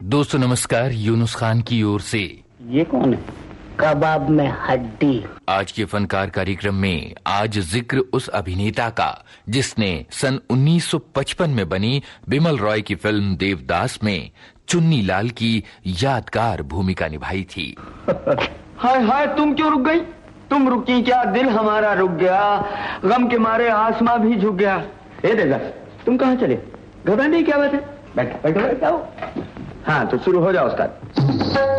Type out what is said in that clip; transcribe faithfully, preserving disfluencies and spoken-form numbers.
दोस्तों नमस्कार, यूनुस खान की ओर से। ये कौन है? कबाब में हड्डी। आज के फनकार कार्यक्रम में आज जिक्र उस अभिनेता का जिसने सन उन्नीस सौ पचपन में बनी बिमल रॉय की फिल्म देवदास में चुन्नी लाल की यादगार भूमिका निभाई थी। हाय हाय, तुम क्यों रुक गई? तुम रुकी क्या, दिल हमारा रुक गया, गम के मारे आसमां भी झुक गया। ए देवदास, तुम कहाँ चले? घबराने की क्या बात है? बैठो बैठो बैठो। हाँ तो शुरू हो जाओ उस्ताद।